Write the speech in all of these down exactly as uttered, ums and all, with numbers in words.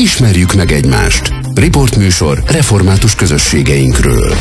Ismerjük meg egymást. Riportműsor református közösségeinkről.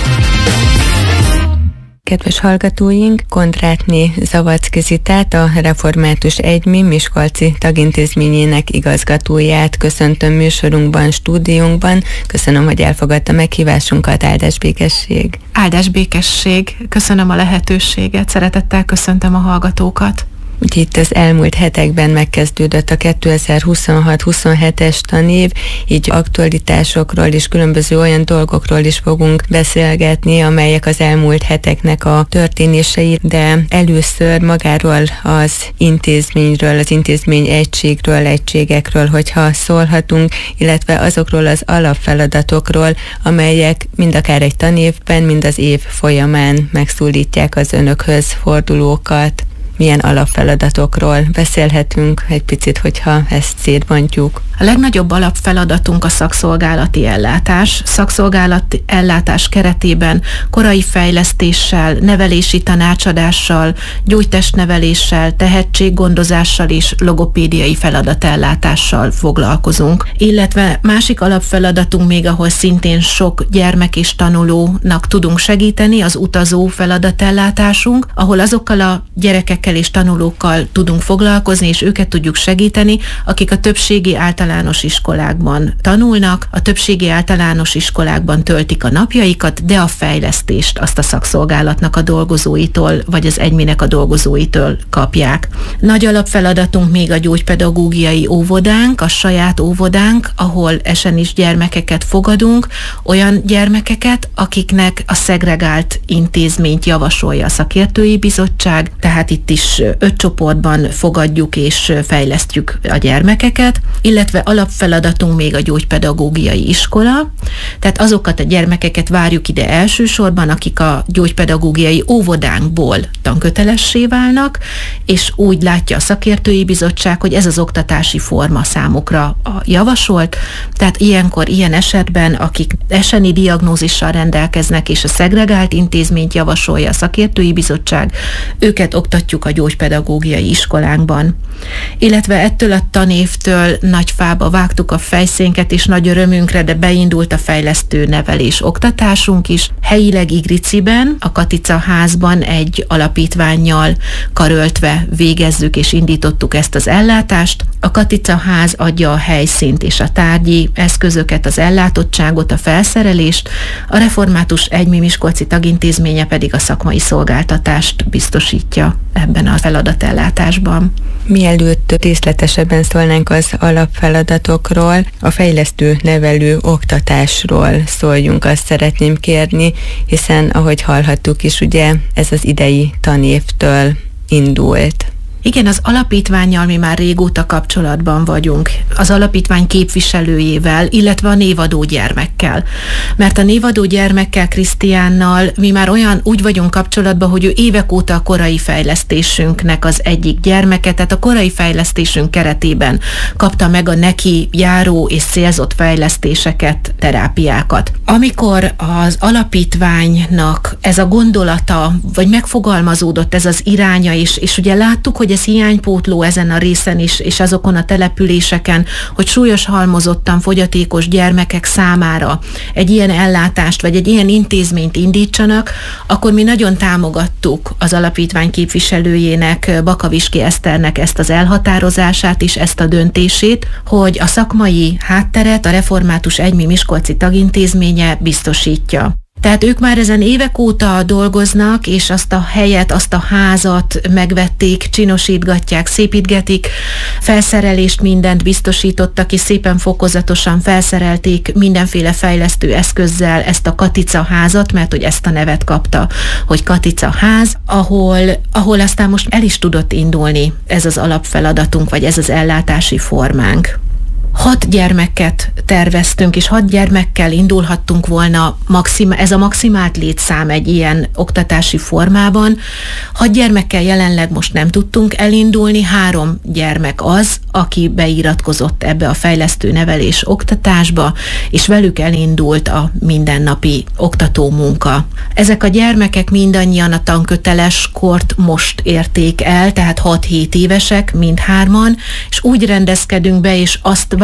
Kedves hallgatóink, Kondrátné Zavacki Zitát, a Református Egymi Miskolci Tagintézményének igazgatóját köszöntöm műsorunkban, stúdiónkban. Köszönöm, hogy elfogadta meghívásunkat. Áldás békesség! Áldás békesség! Köszönöm a lehetőséget, szeretettel köszöntöm a hallgatókat. Úgyhogy itt az elmúlt hetekben megkezdődött a kétezer-huszonhat huszonhetes tanév, így aktualitásokról és különböző olyan dolgokról is fogunk beszélgetni, amelyek az elmúlt heteknek a történései, de először magáról az intézményről, az intézmény egységről, egységekről, hogyha szólhatunk, illetve azokról az alapfeladatokról, amelyek mind akár egy tanévben, mind az év folyamán megszólítják az önökhöz fordulókat. Milyen alapfeladatokról beszélhetünk egy picit, hogyha ezt szétbontjuk? A legnagyobb alapfeladatunk a szakszolgálati ellátás. Szakszolgálati ellátás keretében korai fejlesztéssel, nevelési tanácsadással, gyógytestneveléssel, tehetséggondozással és logopédiai feladatellátással foglalkozunk. Illetve másik alapfeladatunk még, ahol szintén sok gyermek és tanulónak tudunk segíteni, az utazó feladatellátásunk, ahol azokkal a gyerekekkel és tanulókkal tudunk foglalkozni, és őket tudjuk segíteni, akik a többségi általános iskolákban tanulnak, a többségi általános iskolákban töltik a napjaikat, de a fejlesztést azt a szakszolgálatnak a dolgozóitól, vagy az egyminek a dolgozóitól kapják. Nagy alapfeladatunk még a gyógypedagógiai óvodánk, a saját óvodánk, ahol esen is gyermekeket fogadunk, olyan gyermekeket, akiknek a szegregált intézményt javasolja a szakértői bizottság, tehát itt is öt csoportban fogadjuk és fejlesztjük a gyermekeket, illetve alapfeladatunk még a gyógypedagógiai iskola, tehát azokat a gyermekeket várjuk ide elsősorban, akik a gyógypedagógiai óvodánkból tankötelessé válnak, és úgy látja a szakértői bizottság, hogy ez az oktatási forma számukra a javasolt, tehát ilyenkor, ilyen esetben, akik eseni diagnózissal rendelkeznek, és a szegregált intézményt javasolja a szakértői bizottság, őket oktatjuk a gyógypedagógiai iskolánkban. Illetve ettől a tanévtől Nagyfába vágtuk a fejszénket, és nagy örömünkre, de beindult a fejlesztő nevelés oktatásunk is. Helyileg Igriciben, a Katica házban egy alapítvánnyal karöltve végezzük és indítottuk ezt az ellátást. A Katica ház adja a helyszínt és a tárgyi eszközöket, az ellátottságot, a felszerelést, a Református Egymi Miskolci Tagintézménye pedig a szakmai szolgáltatást biztosítja ebben a feladatellátásban. Mielőtt részletesebben szólnánk az alapfeladatokról, a fejlesztő nevelő oktatásról szóljunk, azt szeretném kérni, hiszen ahogy hallhattuk is, ugye ez az idei tanévtől indult. Igen, az alapítvánnyal mi már régóta kapcsolatban vagyunk, az alapítvány képviselőjével, illetve a névadó gyermekkel. Mert a névadó gyermekkel, Krisztiánnal mi már olyan úgy vagyunk kapcsolatban, hogy ő évek óta a korai fejlesztésünknek az egyik gyermeke, tehát a korai fejlesztésünk keretében kapta meg a neki járó és célzott fejlesztéseket, terápiákat. Amikor az alapítványnak ez a gondolata, vagy megfogalmazódott ez az iránya is, és ugye láttuk, hogy ez hiánypótló ezen a részen is, és azokon a településeken, hogy súlyos halmozottan fogyatékos gyermekek számára egy ilyen ellátást, vagy egy ilyen intézményt indítsanak, akkor mi nagyon támogattuk az alapítvány képviselőjének, Bakaviski Eszternek ezt az elhatározását és ezt a döntését, hogy a szakmai hátteret a Református Egymi Miskolci Tagintézménye biztosítja. Tehát ők már ezen évek óta dolgoznak, és azt a helyet, azt a házat megvették, csinosítgatják, szépítgetik, felszerelést, mindent biztosítottak, és szépen fokozatosan felszerelték mindenféle fejlesztő eszközzel ezt a Katica házat, mert hogy ezt a nevet kapta, hogy Katica ház, ahol, ahol aztán most el is tudott indulni ez az alapfeladatunk, vagy ez az ellátási formánk. Hat gyermeket terveztünk, és hat gyermekkel indulhattunk volna, maxima, ez a maximált létszám egy ilyen oktatási formában. Hat gyermekkel jelenleg most nem tudtunk elindulni, három gyermek az, aki beiratkozott ebbe a fejlesztő nevelés oktatásba, és velük elindult a mindennapi oktató munka. Ezek a gyermekek mindannyian a tanköteles kort most érték el, tehát hat-hét évesek, mindhárman, és úgy rendezkedünk be, és azt várjuk,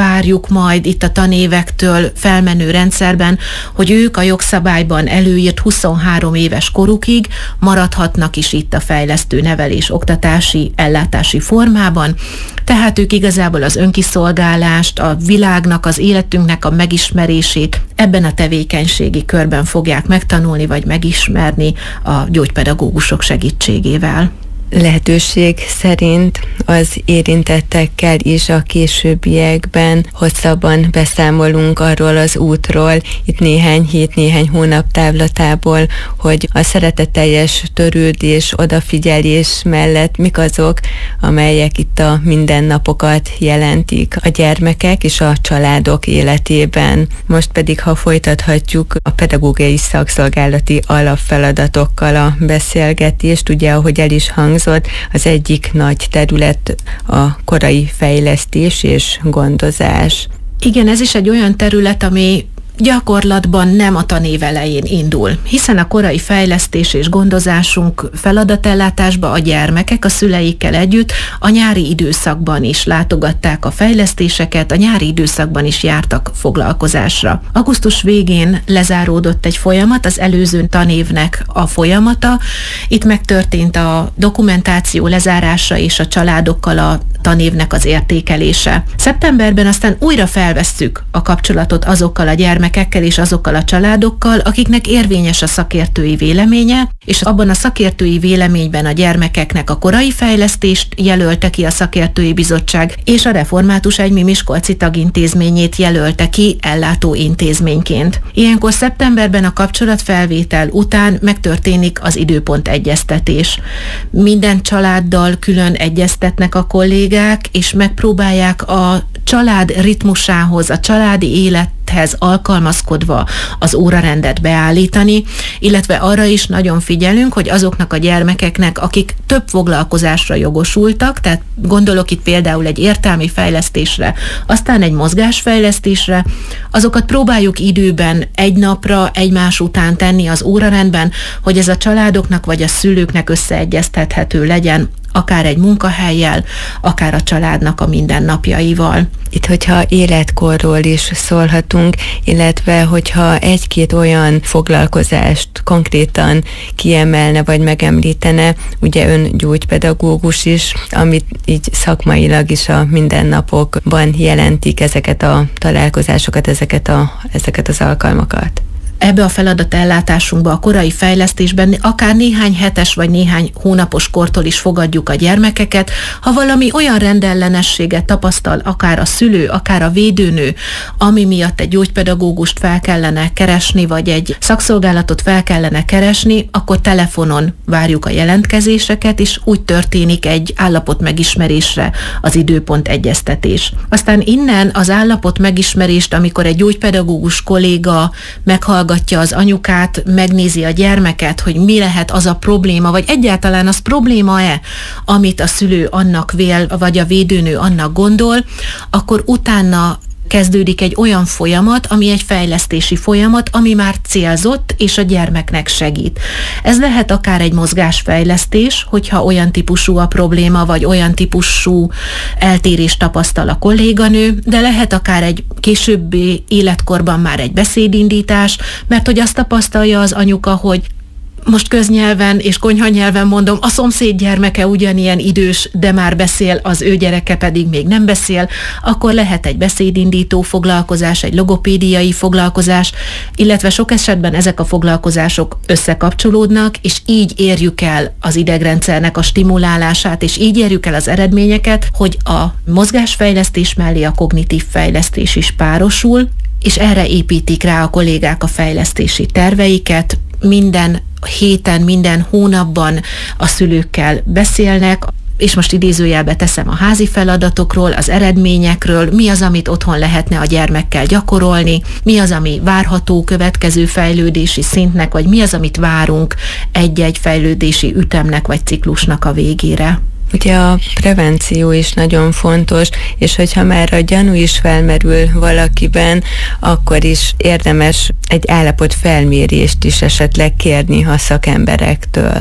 várjuk majd itt a tanévektől felmenő rendszerben, hogy ők a jogszabályban előírt huszonhárom éves korukig maradhatnak is itt a fejlesztő nevelés oktatási ellátási formában, tehát ők igazából az önkiszolgálást, a világnak, az életünknek a megismerését ebben a tevékenységi körben fogják megtanulni vagy megismerni a gyógypedagógusok segítségével. Lehetőség szerint az érintettekkel is a későbbiekben hosszabban beszámolunk arról az útról, itt néhány hét, néhány hónap távlatából, hogy a szeretetteljes törődés, odafigyelés mellett mik azok, amelyek itt a mindennapokat jelentik a gyermekek és a családok életében. Most pedig, ha folytathatjuk a pedagógiai szakszolgálati alapfeladatokkal a beszélgetést, ugye, ahogy el is hangzott, az egyik nagy terület a korai fejlesztés és gondozás. Igen, ez is egy olyan terület, ami gyakorlatban nem a tanév elején indul, hiszen a korai fejlesztés és gondozásunk feladatellátásba a gyermekek a szüleikkel együtt a nyári időszakban is látogatták a fejlesztéseket, a nyári időszakban is jártak foglalkozásra. Augusztus végén lezáródott egy folyamat, az előző tanévnek a folyamata. Itt megtörtént a dokumentáció lezárása és a családokkal a tanévnek az értékelése. Szeptemberben aztán újra felvesszük a kapcsolatot azokkal a gyermekekkel és azokkal a családokkal, akiknek érvényes a szakértői véleménye, és abban a szakértői véleményben a gyermekeknek a korai fejlesztést jelölte ki a szakértői bizottság, és a Református Egymi Miskolci tagintézményét jelölte ki ellátó intézményként. Ilyenkor szeptemberben a kapcsolatfelvétel után megtörténik az időpont egyeztetés. Minden családdal külön egyeztetnek a kollégák, és megpróbálják a család ritmusához, a családi élethez alkalmazkodva az órarendet beállítani, illetve arra is nagyon figyelünk, hogy azoknak a gyermekeknek, akik több foglalkozásra jogosultak, tehát gondolok itt például egy értelmi fejlesztésre, aztán egy mozgásfejlesztésre, azokat próbáljuk időben egy napra egymás után tenni az órarendben, hogy ez a családoknak vagy a szülőknek összeegyeztethető legyen, akár egy munkahellyel, akár a családnak a mindennapjaival. Itt, hogyha életkorról is szólhatunk, illetve hogyha egy-két olyan foglalkozást konkrétan kiemelne vagy megemlítene, ugye ön gyógypedagógus is, amit így szakmailag is a mindennapokban jelentik ezeket a találkozásokat, ezeket, a, ezeket az alkalmakat. Ebbe a feladatellátásunkba, a korai fejlesztésben akár néhány hetes vagy néhány hónapos kortól is fogadjuk a gyermekeket, ha valami olyan rendellenességet tapasztal akár a szülő, akár a védőnő, ami miatt egy gyógypedagógust fel kellene keresni, vagy egy szakszolgálatot fel kellene keresni, akkor telefonon várjuk a jelentkezéseket, és úgy történik egy állapot megismerésre az időpont egyeztetés. Aztán innen az állapot megismerést, amikor egy gyógypedagógus kolléga meghallgatja az anyukát, megnézi a gyermeket, hogy mi lehet az a probléma, vagy egyáltalán az probléma-e, amit a szülő annak vél, vagy a védőnő annak gondol, akkor utána kezdődik egy olyan folyamat, ami egy fejlesztési folyamat, ami már célzott, és a gyermeknek segít. Ez lehet akár egy mozgásfejlesztés, hogyha olyan típusú a probléma, vagy olyan típusú eltérést tapasztal a kolléganő, de lehet akár egy későbbi életkorban már egy beszédindítás, mert hogy azt tapasztalja az anyuka, hogy most köznyelven és konyhanyelven mondom, a szomszéd gyermeke ugyanilyen idős, de már beszél, az ő gyereke pedig még nem beszél, akkor lehet egy beszédindító foglalkozás, egy logopédiai foglalkozás, illetve sok esetben ezek a foglalkozások összekapcsolódnak, és így érjük el az idegrendszernek a stimulálását, és így érjük el az eredményeket, hogy a mozgásfejlesztés mellé a kognitív fejlesztés is párosul, és erre építik rá a kollégák a fejlesztési terveiket. Minden héten, minden hónapban a szülőkkel beszélnek, és most idézőjelbe teszem a házi feladatokról, az eredményekről, mi az, amit otthon lehetne a gyermekkel gyakorolni, mi az, ami várható következő fejlődési szintnek, vagy mi az, amit várunk egy-egy fejlődési ütemnek vagy ciklusnak a végére. Ugye a prevenció is nagyon fontos, és hogyha már a gyanú is felmerül valakiben, akkor is érdemes egy állapot felmérést is esetleg kérni a szakemberektől.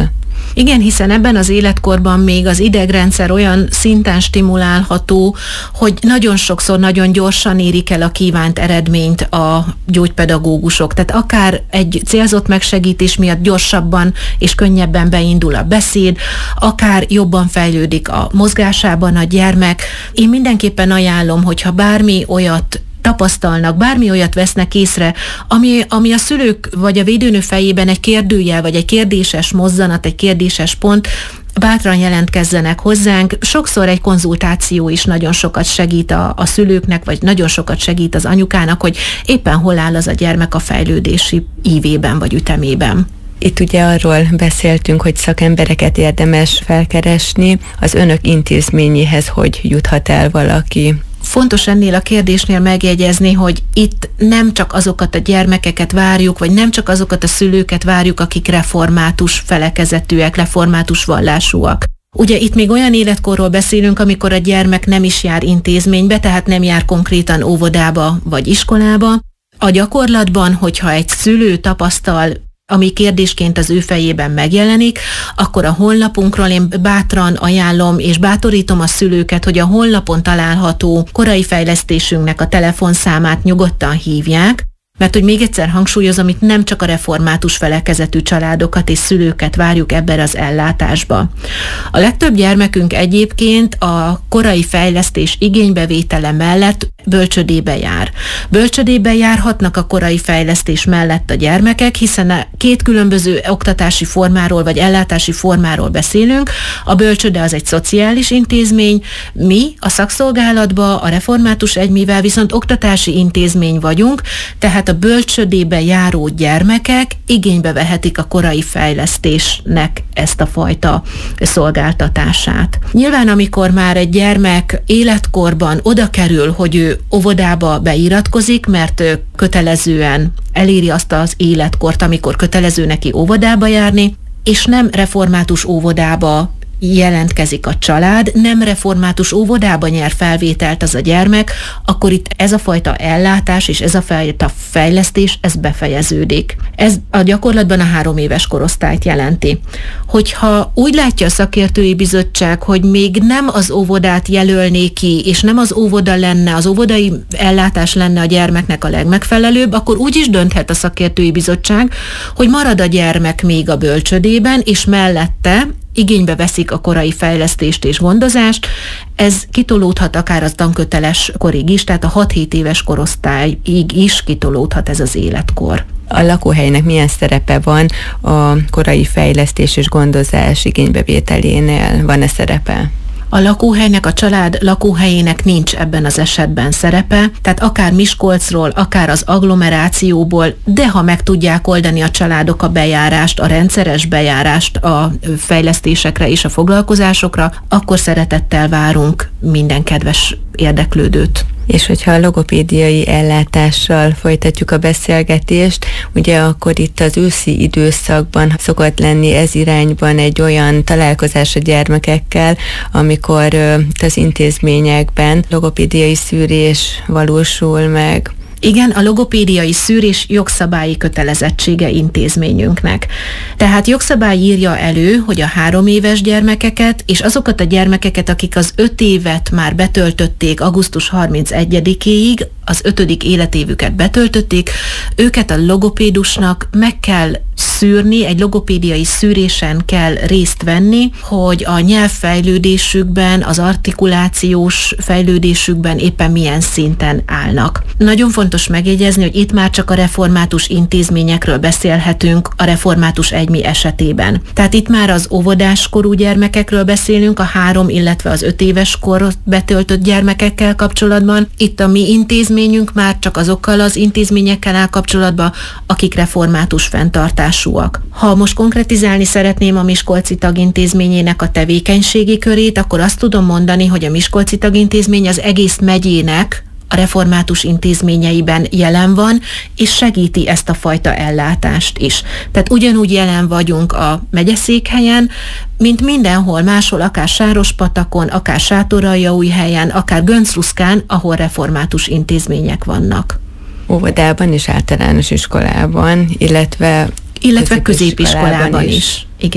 Igen, hiszen ebben az életkorban még az idegrendszer olyan szinten stimulálható, hogy nagyon sokszor nagyon gyorsan érik el a kívánt eredményt a gyógypedagógusok. Tehát akár egy célzott megsegítés miatt gyorsabban és könnyebben beindul a beszéd, akár jobban fejlődik a mozgásában a gyermek. Én mindenképpen ajánlom, hogyha bármi olyat tapasztalnak, bármi olyat vesznek észre, ami, ami a szülők vagy a védőnő fejében egy kérdőjel, vagy egy kérdéses mozzanat, egy kérdéses pont, bátran jelentkezzenek hozzánk. Sokszor egy konzultáció is nagyon sokat segít a, a szülőknek, vagy nagyon sokat segít az anyukának, hogy éppen hol áll az a gyermek a fejlődési ívében, vagy ütemében. Itt ugye arról beszéltünk, hogy szakembereket érdemes felkeresni. Az önök intézményéhez hogy juthat el valaki? Fontos ennél a kérdésnél megjegyezni, hogy itt nem csak azokat a gyermekeket várjuk, vagy nem csak azokat a szülőket várjuk, akik református felekezetűek, református vallásúak. Ugye itt még olyan életkorról beszélünk, amikor a gyermek nem is jár intézménybe, tehát nem jár konkrétan óvodába vagy iskolába. A gyakorlatban, hogyha egy szülő tapasztal, ami kérdésként az ő fejében megjelenik, akkor a honlapunkról én bátran ajánlom és bátorítom a szülőket, hogy a honlapon található korai fejlesztésünknek a telefonszámát nyugodtan hívják, mert hogy még egyszer hangsúlyozom, itt nem csak a református felekezetű családokat és szülőket várjuk ebben az ellátásba. A legtöbb gyermekünk egyébként a korai fejlesztés igénybevétele mellett bölcsödébe jár. Bölcsödébe járhatnak a korai fejlesztés mellett a gyermekek, hiszen a két különböző oktatási formáról vagy ellátási formáról beszélünk. A bölcsöde az egy szociális intézmény, mi a szakszolgálatban, a református egymivel viszont oktatási intézmény vagyunk, tehát a bölcsödébe járó gyermekek igénybe vehetik a korai fejlesztésnek ezt a fajta szolgáltatását. Nyilván, amikor már egy gyermek életkorban oda kerül, hogy ő óvodába beiratkozik, mert kötelezően eléri azt az életkort, amikor kötelező neki óvodába járni, és nem református óvodába jelentkezik a család, nem református óvodába nyer felvételt az a gyermek, akkor itt ez a fajta ellátás és ez a fajta fejlesztés, ez befejeződik. Ez a gyakorlatban a három éves korosztályt jelenti. Hogyha úgy látja a szakértői bizottság, hogy még nem az óvodát jelölné ki, és nem az óvoda lenne, az óvodai ellátás lenne a gyermeknek a legmegfelelőbb, akkor úgy is dönthet a szakértői bizottság, hogy marad a gyermek még a bölcsödében, és mellette igénybe veszik a korai fejlesztést és gondozást, ez kitolódhat akár az tanköteles korig is, tehát a hat-hét éves korosztályig is kitolódhat ez az életkor. A lakóhelynek milyen szerepe van a korai fejlesztés és gondozás igénybevételénél? Van-e szerepe? A lakóhelynek, a család lakóhelyének nincs ebben az esetben szerepe, tehát akár Miskolcról, akár az agglomerációból, de ha meg tudják oldani a családok a bejárást, a rendszeres bejárást a fejlesztésekre és a foglalkozásokra, akkor szeretettel várunk minden kedves érdeklődőt. És hogyha a logopédiai ellátással folytatjuk a beszélgetést, ugye akkor itt az őszi időszakban szokott lenni ez irányban egy olyan találkozás a gyermekekkel, amikor az intézményekben logopédiai szűrés valósul meg. Igen, a logopédiai szűrés jogszabályi kötelezettsége intézményünknek. Tehát jogszabály írja elő, hogy a három éves gyermekeket és azokat a gyermekeket, akik az öt évet már betöltötték augusztus harmincegyedikéig, az ötödik életévüket betöltötték, őket a logopédusnak meg kell szűrni, egy logopédiai szűrésen kell részt venni, hogy a nyelvfejlődésükben, az artikulációs fejlődésükben éppen milyen szinten állnak. Nagyon fontos megjegyezni, hogy itt már csak a református intézményekről beszélhetünk a református egymi esetében. Tehát itt már az óvodáskorú gyermekekről beszélünk, a három, illetve az öt éves kor betöltött gyermekekkel kapcsolatban. Itt a mi intézményünk már csak azokkal az intézményekkel áll kapcsolatban, akik református fenntartásúak. Ha most konkretizálni szeretném a Miskolci Tagintézményének a tevékenységi körét, akkor azt tudom mondani, hogy a Miskolci Tagintézmény az egész megyének a református intézményeiben jelen van, és segíti ezt a fajta ellátást is. Tehát ugyanúgy jelen vagyunk a megyeszékhelyen, mint mindenhol máshol, akár Sárospatakon, akár Sátoraljaújhelyen, akár Göncruszkán, ahol református intézmények vannak. Óvodában és általános iskolában, illetve illetve középiskolában is. is. Igen.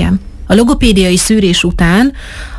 A logopédiai szűrés után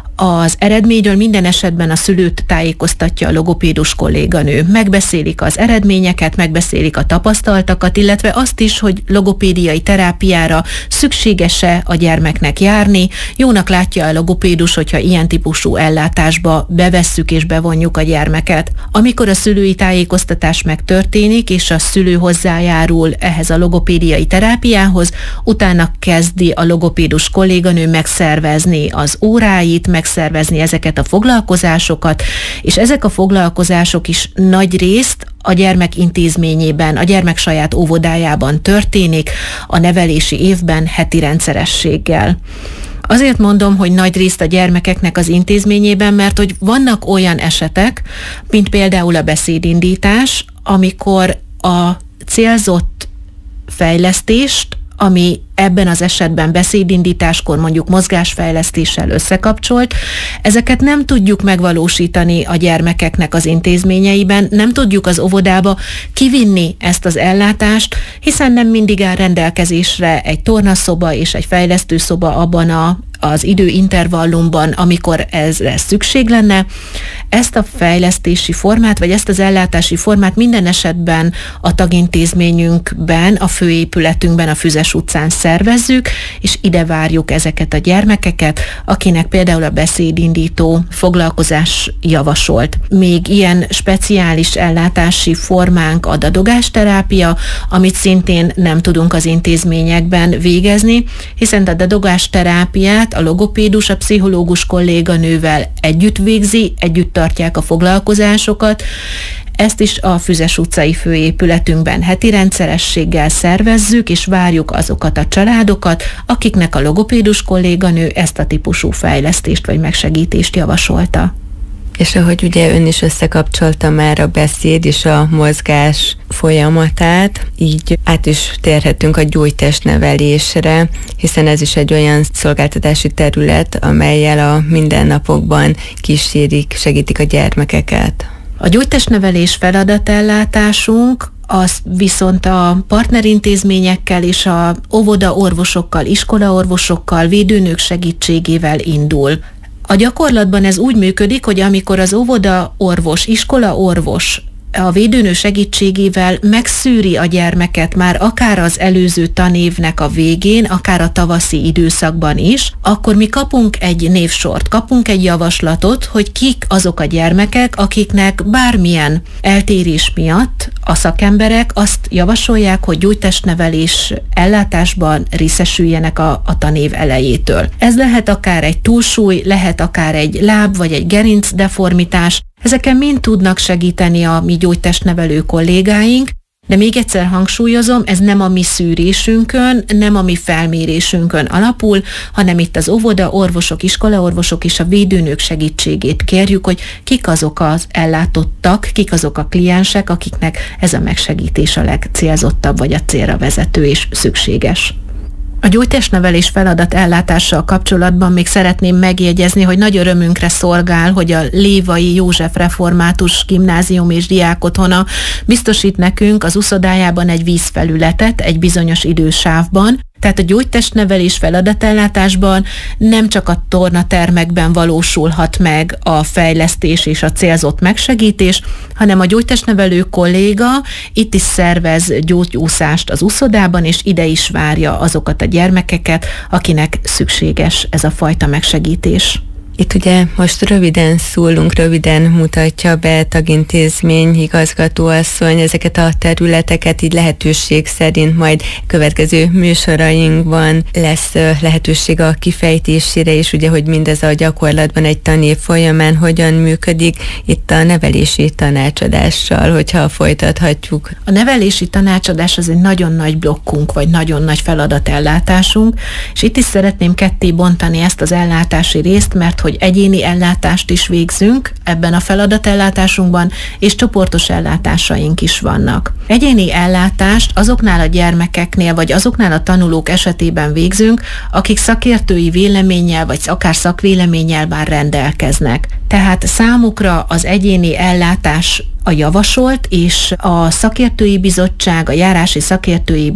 az eredményről minden esetben a szülőt tájékoztatja a logopédus kolléganő. Megbeszélik az eredményeket, megbeszélik a tapasztaltakat, illetve azt is, hogy logopédiai terápiára szükséges-e a gyermeknek járni. Jónak látja a logopédus, hogyha ilyen típusú ellátásba bevesszük és bevonjuk a gyermeket. Amikor a szülői tájékoztatás megtörténik, és a szülő hozzájárul ehhez a logopédiai terápiához, utána kezdi a logopédus kolléganő megszervezni az óráit, meg szervezni ezeket a foglalkozásokat, és ezek a foglalkozások is nagy részt a gyermek intézményében, a gyermek saját óvodájában történik, a nevelési évben heti rendszerességgel. Azért mondom, hogy nagy részt a gyermekeknek az intézményében, mert hogy vannak olyan esetek, mint például a beszédindítás, amikor a célzott fejlesztést, ami ebben az esetben beszédindításkor mondjuk mozgásfejlesztéssel összekapcsolt, ezeket nem tudjuk megvalósítani a gyermekeknek az intézményeiben, nem tudjuk az óvodába kivinni ezt az ellátást, hiszen nem mindig áll rendelkezésre egy tornaszoba és egy fejlesztőszoba abban a az időintervallumban, amikor ezre szükség lenne. Ezt a fejlesztési formát, vagy ezt az ellátási formát minden esetben a tagintézményünkben, a főépületünkben, a Füzes utcán szervezzük, és ide várjuk ezeket a gyermekeket, akinek például a beszédindító foglalkozás javasolt. Még ilyen speciális ellátási formánk a dadogásterápia, amit szintén nem tudunk az intézményekben végezni, hiszen a dadogásterápiát a logopédus, a pszichológus kolléganővel együtt végzi, együtt tartják a foglalkozásokat. Ezt is a Füzes utcai főépületünkben heti rendszerességgel szervezzük, és várjuk azokat a családokat, akiknek a logopédus kolléganő ezt a típusú fejlesztést vagy megsegítést javasolta. És ahogy ugye ön is összekapcsolta már a beszéd és a mozgás folyamatát, így át is térhetünk a gyógytestnevelésre, hiszen ez is egy olyan szolgáltatási terület, amellyel a mindennapokban kísérik, segítik a gyermekeket. A gyógytestnevelés feladatellátásunk az viszont a partnerintézményekkel és a óvoda orvosokkal, iskolaorvosokkal, védőnők segítségével indul. A gyakorlatban ez úgy működik, hogy amikor az óvoda orvos, iskola orvos a védőnő segítségével megszűri a gyermeket már akár az előző tanévnek a végén, akár a tavaszi időszakban is, akkor mi kapunk egy névsort, kapunk egy javaslatot, hogy kik azok a gyermekek, akiknek bármilyen eltérés miatt a szakemberek azt javasolják, hogy gyógytestnevelés ellátásban részesüljenek a, a tanév elejétől. Ez lehet akár egy túlsúly, lehet akár egy láb vagy egy gerinc deformitás. Ezeken mind tudnak segíteni a mi gyógytestnevelő kollégáink, de még egyszer hangsúlyozom, ez nem a mi szűrésünkön, nem a mi felmérésünkön alapul, hanem itt az óvoda orvosok, iskolaorvosok és a védőnők segítségét kérjük, hogy kik azok az ellátottak, kik azok a kliensek, akiknek ez a megsegítés a legcélzottabb, vagy a célra vezető és szükséges. A gyógytestnevelés feladat ellátással kapcsolatban még szeretném megjegyezni, hogy nagy örömünkre szolgál, hogy a Lévai József Református Gimnázium és Diákotthona biztosít nekünk az uszodájában egy vízfelületet egy bizonyos idősávban. Tehát a gyógytestnevelés feladatellátásban nem csak a tornatermekben valósulhat meg a fejlesztés és a célzott megsegítés, hanem a gyógytestnevelő kolléga itt is szervez gyógyúszást az uszodában, és ide is várja azokat a gyermekeket, akinek szükséges ez a fajta megsegítés. Itt ugye most röviden szólunk, röviden mutatja be tagintézmény igazgatóasszony ezeket a területeket, így lehetőség szerint majd következő műsorainkban lesz lehetőség a kifejtésére is, ugye, hogy mindez a gyakorlatban egy tanév folyamán hogyan működik, itt a nevelési tanácsadással, hogyha folytathatjuk. A nevelési tanácsadás az egy nagyon nagy blokkunk, vagy nagyon nagy feladatellátásunk, és itt is szeretném ketté bontani ezt az ellátási részt, mert hogy egyéni ellátást is végzünk ebben a feladatellátásunkban, és csoportos ellátásaink is vannak. Egyéni ellátást azoknál a gyermekeknél, vagy azoknál a tanulók esetében végzünk, akik szakértői véleménnyel, vagy akár szakvéleménnyel már rendelkeznek. Tehát számukra az egyéni ellátás a javasolt, és a szakértői bizottság, a járási szakértői